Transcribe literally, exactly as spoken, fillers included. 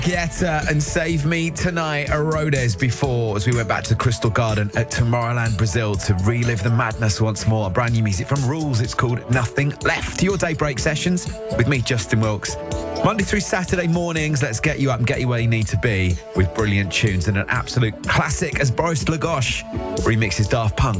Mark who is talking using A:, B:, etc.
A: Guetta and Save Me Tonight, Arodes before, as we went back to the Crystal Garden at Tomorrowland, Brazil to relive the madness once more. Brand new music from Rules, it's called Nothing Left. Your Daybreak Sessions with me, Justin Wilkes. Monday through Saturday mornings, let's get you up and get you where you need to be with brilliant tunes and an absolute classic as Boris Lagoche remixes Daft Punk